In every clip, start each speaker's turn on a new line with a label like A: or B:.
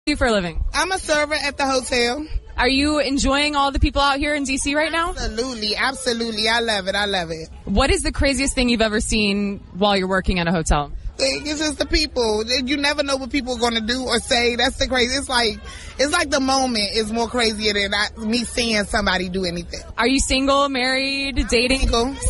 A: do for a living?
B: I'm a server at the hotel.
A: Are you enjoying all the people out here in D.C. right now?
B: Absolutely. I love it.
A: What is the craziest thing you've ever seen while you're working at a hotel?
B: It's just the people. You never know what people are going to do or say. That's the crazy. It's like the moment is more crazier than me seeing somebody do anything.
A: Are you single, married, dating?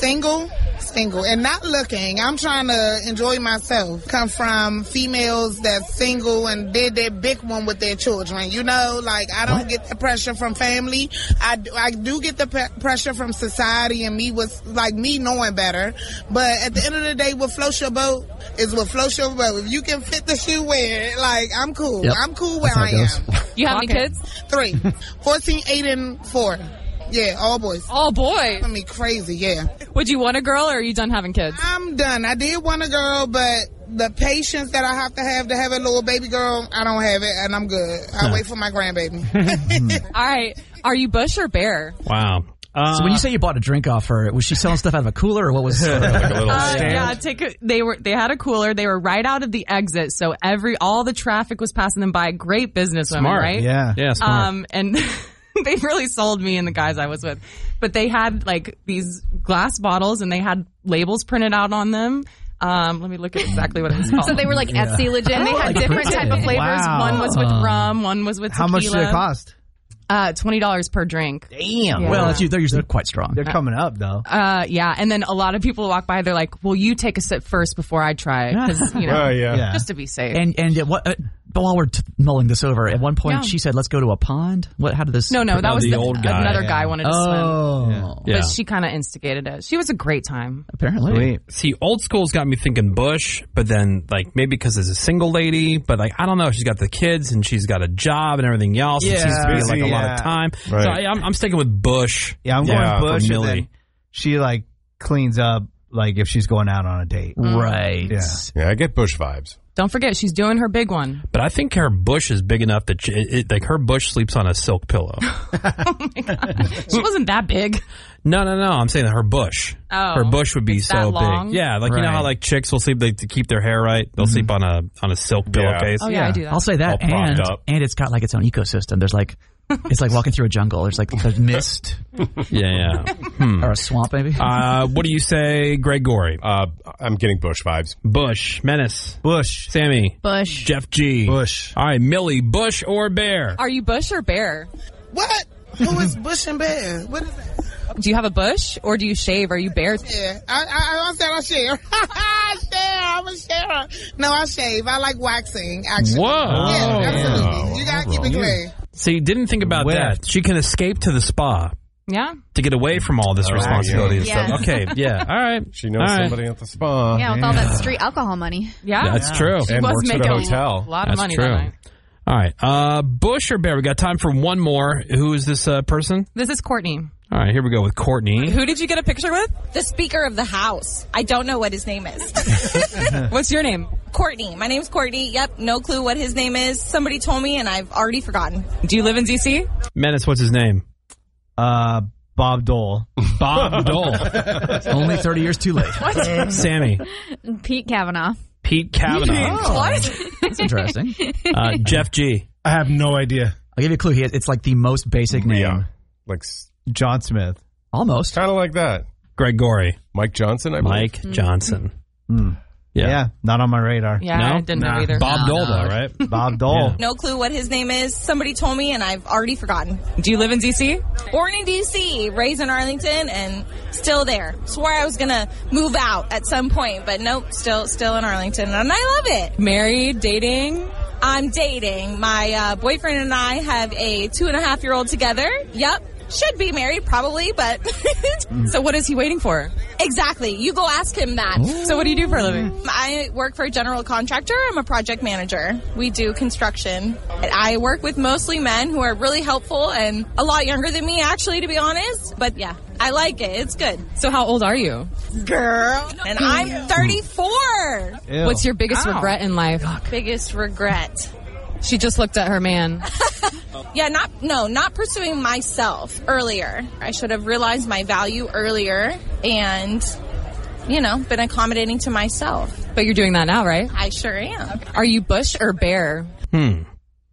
B: Single, and not looking. I'm trying to enjoy myself. Come from females that's single and did their big one with their children. You know, like I don't get the pressure from family. I do get the pressure from society and me knowing better. But at the end of the day, what floats your boat is what floats your boat. If you can fit the shoe, wear it. Like I'm cool.
C: Yep.
B: I'm cool where I am.
A: You have any kids?
B: 3, 14, 8, and 4. Yeah, all boys.
A: All boys?
B: I mean, crazy, yeah.
A: Would you want a girl, or are you done having kids?
B: I'm done. I did want a girl, but the patience that I have to have a little baby girl, I don't have it, and I'm good. I'll wait for my grandbaby.
A: All right. Are you Bush or Bear?
D: Wow.
C: So when you say you bought a drink off her, was she selling stuff out of a cooler, or what was
D: like a little stand?
A: Yeah, they had a cooler. They were right out of the exit, so all the traffic was passing them by. Great businesswomen, right?
D: Yeah, smart.
A: And they really sold me and the guys I was with. But they had like these glass bottles and they had labels printed out on them. Let me look at exactly what it was called.
E: So they were like Etsy legit. They had different type of flavors.
C: Wow.
A: One was with rum, one was with tequila.
F: How much did it cost?
A: $20 per drink.
C: Damn.
A: Yeah.
C: Well, they're usually quite strong.
F: They're coming up, though.
A: Yeah. And then a lot of people walk by. They're like, "Well, you take a sip first before I try it, because just to be safe."
C: And but while we're mulling this over, at one point she said, "Let's go to a pond." How did this?
A: No, that was
D: the old guy.
A: Another guy wanted to swim.
D: Yeah.
A: But she kind of instigated it. She was a great time.
C: Apparently.
F: Sweet.
D: See, old school's got me thinking Bush, but then like maybe because it's a single lady, but like I don't know, she's got the kids and she's got a job and everything else. It seems to be like a lot of time.
F: Right.
D: So I'm sticking with Bush.
F: Yeah, I'm going Bush.
D: For
F: And
D: Millie.
F: then she like cleans up like if she's going out on a date.
C: Right.
F: Yeah.
G: I get Bush vibes.
A: Don't forget, she's doing her big one.
D: But I think her bush is big enough that like her bush sleeps on a silk pillow.
A: Oh my God. She wasn't that big.
D: No. I'm saying that her bush.
A: Oh,
D: her bush would be
A: it's
D: so
A: that long?
D: big. Yeah, like you know how like chicks will sleep to keep their hair right. They'll sleep on a silk pillowcase.
A: Oh yeah, I do that.
C: I'll say that,
G: All propped up.
C: and it's got like its own ecosystem. There's like it's like walking through a jungle. There's like there's mist
D: Yeah.
C: or a swamp maybe.
D: What do you say, Greg Gorey?
G: I'm getting Bush vibes.
D: Bush, Menace,
F: Bush.
D: Sammy,
E: Bush.
D: Jeff G.
F: Bush.
D: All right, Millie, Bush or Bear?
A: Are you Bush or Bear?
B: What? Who is Bush and Bear? What is that?
A: Do you have a bush or do you shave? Are you Bear?
B: Yeah, I said I share. I'm a sharer. No, I shave. I like waxing, actually.
D: Whoa.
B: Yeah, absolutely. You gotta keep it clean.
D: See, didn't think about that. She can escape to the spa
A: Yeah.
D: to get away from all this responsibility and
E: yeah.
D: stuff. Okay, yeah, all right.
G: She knows somebody at the spa.
E: Yeah, with all that street alcohol money.
A: Yeah.
D: That's true.
A: She
G: And
A: was
G: works at a
A: making
G: hotel.
A: a lot of
D: That's
A: money
D: true.
A: that night.
D: All right, Bush or Bear? We got time for one more. Who is this person?
A: This is Courtney.
D: All right, here we go with Courtney.
A: Who did you get a picture with?
H: The Speaker of the House. I don't know what his name is.
A: What's your name?
H: Courtney. My name's Courtney. Yep, no clue what his name is. Somebody told me and I've already forgotten.
A: Do you live in D.C.?
D: Menace, what's his name?
F: Bob Dole.
D: Bob Dole.
C: Only 30 years too late.
D: Sammy.
E: Pete Kavanaugh.
D: Pete Kavanaugh.
A: What?
C: That's interesting.
D: Jeff G.
F: I have no idea.
C: I'll give you a clue. It's like the most basic name.
G: Yeah. Like,
F: John Smith.
C: Almost.
G: kind of like that.
D: Greg Gorey.
G: Mike Johnson, I believe.
D: Mike Johnson.
F: Yeah, not on my radar.
A: Yeah,
D: No?
A: I didn't know either.
D: Bob Dole, though, right?
F: Bob Dole.
H: No clue what his name is. Somebody told me and I've already forgotten.
A: Do you live in D.C.?
H: Born in D.C., raised in Arlington, and still there. Swore I was going to move out at some point, but nope, still in Arlington, and I love it.
A: Married, dating?
H: I'm dating. My boyfriend and I have a 2.5-year-old together. Yep. Should be married, probably, but...
A: So what is he waiting for?
H: Exactly. You go ask him that.
A: So what do you do for a living?
H: I work for a general contractor. I'm a project manager. We do construction. I work with mostly men who are really helpful and a lot younger than me, actually, to be honest. But yeah, I like it. It's good.
A: So how old are you?
H: Girl. And I'm 34.
F: Ew.
A: What's your biggest regret in life?
H: Biggest regret.
A: She just looked at her man.
H: Yeah, not pursuing myself earlier. I should have realized my value earlier and, been accommodating to myself.
A: But you're doing that now, right?
H: I sure am.
A: Are you Bush or Bear?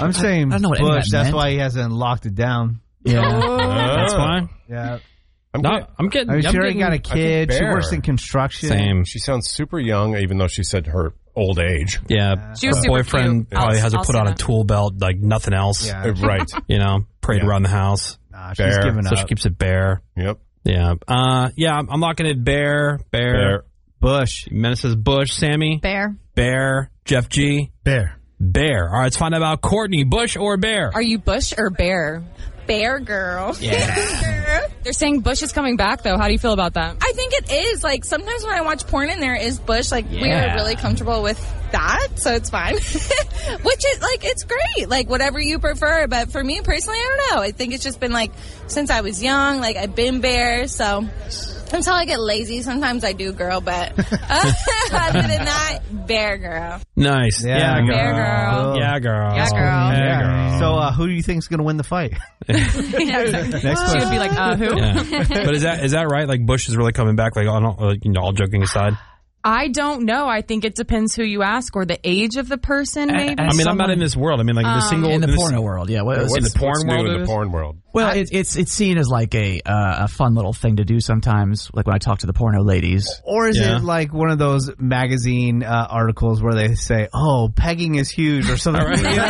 F: I'm saying
C: I don't know what any of
F: Bush.
C: that
F: That's
C: meant.
F: why he hasn't locked it down.
C: Yeah.
D: That's fine.
F: Yeah.
D: I'm getting.
F: I'm sure he
D: getting,
F: got a kid. She
G: Bear.
F: works in construction.
D: Same.
G: She sounds super young, even though she said her old age.
D: Yeah.
A: She was
D: Her
A: super
D: boyfriend
A: cute.
D: probably has her
A: I'll
D: put
A: say
D: on a
A: that.
D: tool belt like nothing else.
F: Yeah.
G: Right.
D: You know, parade
G: Yeah.
D: around the house.
F: Nah, she's
G: Bear.
F: giving
D: So
F: up.
D: she keeps it bare.
G: Yep.
D: Yeah. I'm locking it Bear.
F: Bush.
D: Menace says Bush. Sammy.
E: Bear.
D: Jeff G.
F: Bear.
D: Bear. All right, let's find out about Courtney. Bush or Bear?
A: Are you Bush or Bear?
H: Bear girl.
A: They're saying Bush is coming back, though. How do you feel about that?
H: I think it is. Like, sometimes when I watch porn and there is Bush, like, we
D: Yeah.
H: are really comfortable with that, so it's fine. Which is, like, it's great. Like, whatever you prefer. But for me, personally, I don't know. I think it's just been, like, since I was young, like, I've been Bear, so until I get lazy, sometimes I do girl, but other than that, Bear girl.
D: Nice. Yeah, girl.
A: Bear girl.
D: Yeah, girl.
A: Yeah, girl.
D: Yeah, girl.
F: So, who do you think is going to win the fight? Next
A: She would
F: question.
A: be like, who?
D: Yeah. But is that right? Like Bush is really coming back? Like, all joking aside.
A: I don't know. I think it depends who you ask or the age of the person, maybe.
D: I mean, I'm not in this world. I mean, like the single
C: in the
D: this-
C: porno world. Yeah. What,
D: in the porn
G: What's
D: world.
G: new
D: it
G: in
D: is?
G: the porn world?
C: well, it's seen as like a fun little thing to do sometimes. Like when I talk to the porno ladies.
F: Or is
D: Yeah.
F: it like one of those magazine articles where they say, "Oh, pegging is huge" or something? You know?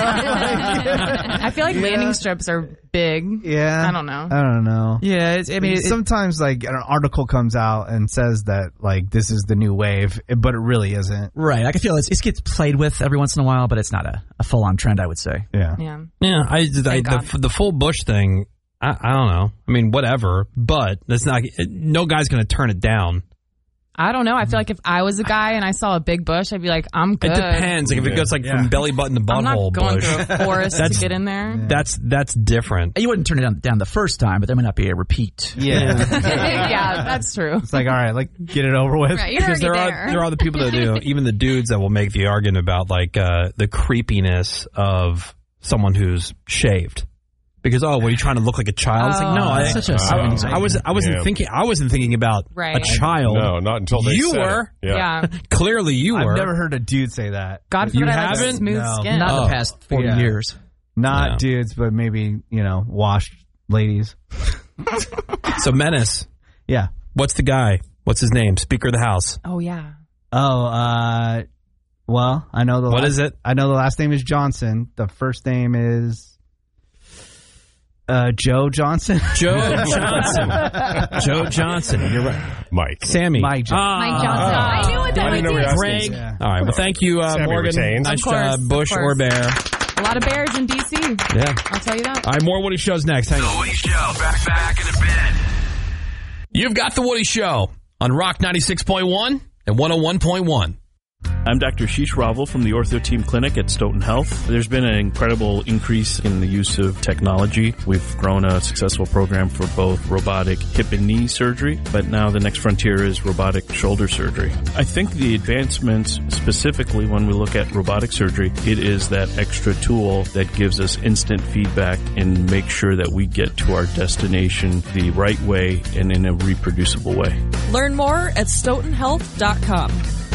A: I feel like landing strips are big.
F: Yeah.
A: I don't know.
F: I don't know.
C: Yeah. I mean,
F: sometimes like an article comes out and says that like this is the new wave, but it really isn't.
C: right. I can feel it gets played with every once in a while, but it's not a full on trend, I would say.
F: Yeah.
A: Yeah.
D: Yeah,
A: God.
D: the full Bush thing. I don't know. I mean, whatever. But that's not. No guy's going to turn it down.
A: I don't know. I feel like if I was a guy and I saw a big bush, I'd be like, I'm good.
D: It depends. Like if it goes like from belly button to
A: I'm
D: butthole
A: not going
D: Bush.
A: through a forest to get in there.
D: That's different.
C: You wouldn't turn it down the first time, but there might not be a repeat.
F: Yeah.
A: Yeah, that's true.
F: It's like, all right, like get it over with.
E: Right, you're
D: Because
E: already
D: there are the people that do, even the dudes that will make the argument about like the creepiness of someone who's shaved. Because what are you trying to look like a child? It's like, no,
C: That's such a
D: I wasn't thinking about
A: Right.
D: a child.
G: No, not until they
D: You
G: said
D: were.
G: it. Yeah.
D: Clearly you were.
F: I've never heard a dude say that.
A: God
D: You
A: forbid I have
D: haven't?
A: smooth
F: No.
A: skin.
C: Not the past 40
F: Yeah.
C: years.
F: Not
D: No.
F: dudes, but maybe, washed ladies.
D: So Menace,
F: Yeah.
D: what's the guy? What's his name? Speaker of the House.
A: Oh, yeah.
F: Oh, well, I know
D: What is it?
F: I know the last name is Johnson. The first name is Joe Johnson.
D: Joe Johnson. Joe Johnson. You're right.
G: Mike.
D: Sammy.
F: Mike Johnson.
E: Mike Johnson. I knew it.
G: I didn't know we were
E: That
G: asking.
D: Greg.
F: Yeah.
D: All right. Well, thank you,
G: Sammy
D: Morgan.
G: retains.
D: Nice
A: Of course,
D: job,
A: of
D: Bush
A: course.
D: or Bear.
A: A lot of bears in D.C.
D: Yeah.
A: I'll tell you that.
D: All right, more Woody Show's next. Hang on.
I: The Woody Show. Back in a bit.
D: You've got The Woody Show on Rock 96.1 and 101.1.
J: I'm Dr. Sheesh Ravel from the Ortho Team Clinic at Stoughton Health. There's been an incredible increase in the use of technology. We've grown a successful program for both robotic hip and knee surgery, but now the next frontier is robotic shoulder surgery. I think the advancements, specifically when we look at robotic surgery, it is that extra tool that gives us instant feedback and make sure that we get to our destination the right way and in a reproducible way.
K: Learn more at StoughtonHealth.com.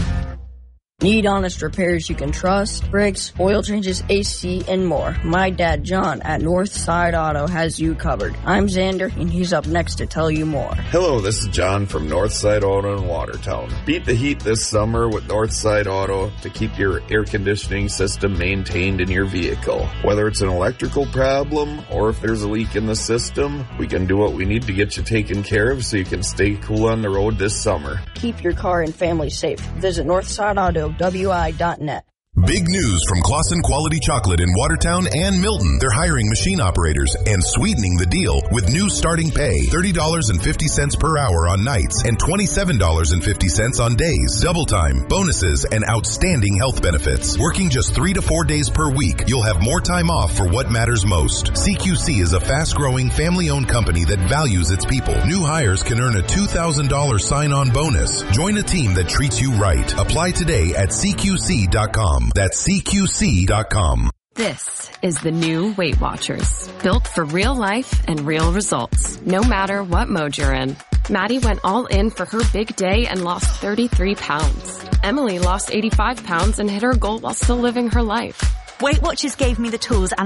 L: Need honest repairs you can trust? Brakes, oil changes, AC, and more. My dad, John, at Northside Auto has you covered. I'm Xander, and he's up next to tell you more.
M: Hello, this is John from Northside Auto in Watertown. Beat the heat this summer with Northside Auto to keep your air conditioning system maintained in your vehicle. Whether it's an electrical problem or if there's a leak in the system, we can do what we need to get you taken care of so you can stay cool on the road this summer.
L: Keep your car and family safe. Visit NorthsideAutoWI.net.
N: Big news from Claussen Quality Chocolate in Watertown and Milton. They're hiring machine operators and sweetening the deal with new starting pay. $30.50 per hour on nights and $27.50 on days. Double time, bonuses, and outstanding health benefits. Working just 3 to 4 days per week, you'll have more time off for what matters most. CQC is a fast-growing, family-owned company that values its people. New hires can earn a $2,000 sign-on bonus. Join a team that treats you right. Apply today at CQC.com. That's CQC.com.
O: This is the new Weight Watchers, built for real life and real results, no matter what mode you're in. Maddie went all in for her big day and lost 33 pounds. Emily lost 85 pounds and hit her goal while still living her life.
P: Weight Watchers gave me the tools and